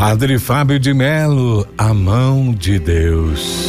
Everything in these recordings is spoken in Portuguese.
Padre Fábio de Melo, a mão de Deus.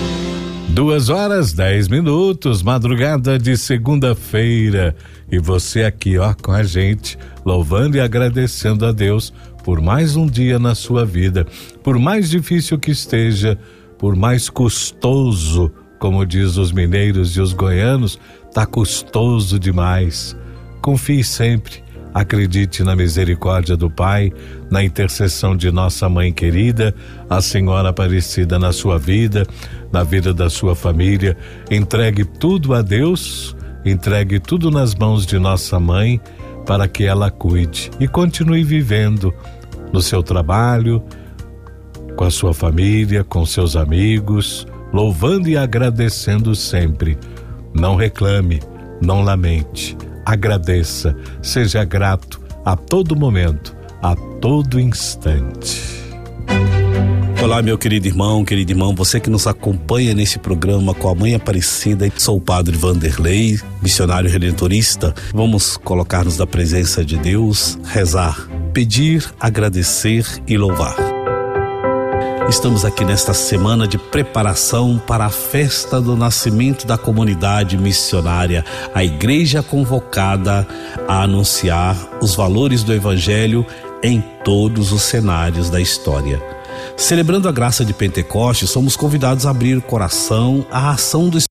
2h10, madrugada de segunda-feira, e você aqui, com a gente, louvando e agradecendo a Deus por mais um dia na sua vida, por mais difícil que esteja, por mais custoso, como diz os mineiros e os goianos, tá custoso demais. Confie sempre. Acredite na misericórdia do Pai, na intercessão de nossa mãe querida, a Senhora Aparecida na sua vida, na vida da sua família. Entregue tudo a Deus, entregue tudo nas mãos de nossa mãe, para que ela cuide e continue vivendo no seu trabalho, com a sua família, com seus amigos, louvando e agradecendo sempre. Não reclame, não lamente. Agradeça, seja grato a todo momento, a todo instante. Olá, meu querido irmão, você que nos acompanha nesse programa com a Mãe Aparecida. Sou o Padre Vanderlei, missionário redentorista. Vamos colocar-nos na presença de Deus, rezar, pedir, agradecer e louvar. Estamos aqui nesta semana de preparação para a festa do nascimento da comunidade missionária, a igreja convocada a anunciar os valores do Evangelho em todos os cenários da história. Celebrando a graça de Pentecostes, somos convidados a abrir o coração à ação do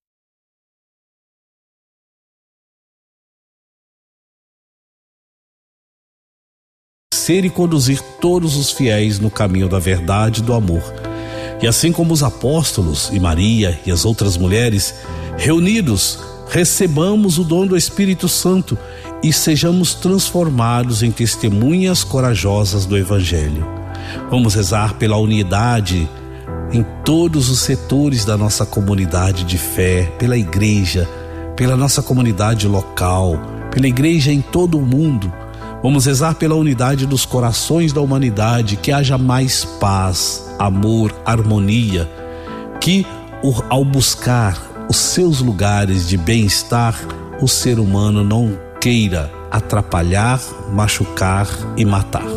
e conduzir todos os fiéis no caminho da verdade e do amor. E assim como os apóstolos e Maria e as outras mulheres, reunidos, recebamos o dom do Espírito Santo e sejamos transformados em testemunhas corajosas do Evangelho. Vamos rezar pela unidade em todos os setores da nossa comunidade de fé, pela igreja, pela nossa comunidade local, pela igreja em todo o mundo. Vamos rezar pela unidade dos corações da humanidade, que haja mais paz, amor, harmonia, que ao buscar os seus lugares de bem-estar, o ser humano não queira atrapalhar, machucar e matar.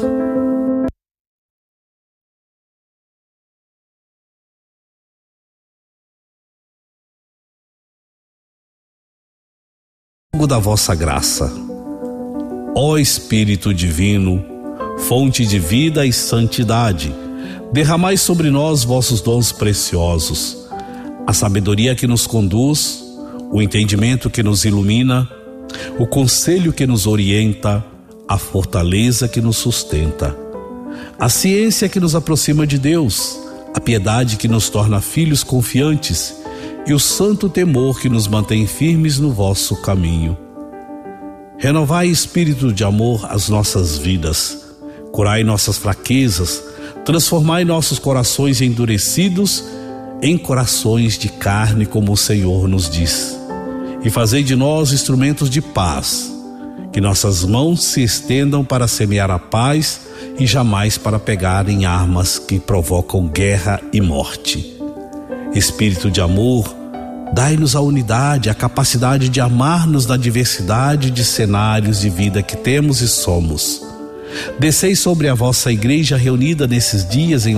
Da vossa graça. Ó Espírito Divino, fonte de vida e santidade, derramai sobre nós vossos dons preciosos, a sabedoria que nos conduz, o entendimento que nos ilumina, o conselho que nos orienta, a fortaleza que nos sustenta, a ciência que nos aproxima de Deus, a piedade que nos torna filhos confiantes e o santo temor que nos mantém firmes no vosso caminho. Renovai, espírito de amor, as nossas vidas, curai nossas fraquezas, transformai nossos corações endurecidos em corações de carne, como o Senhor nos diz, e fazei de nós instrumentos de paz, que nossas mãos se estendam para semear a paz e jamais para pegar em armas que provocam guerra e morte. Espírito de amor, dai-nos a unidade, a capacidade de amar-nos na diversidade de cenários de vida que temos e somos. Descei sobre a vossa igreja reunida nesses dias em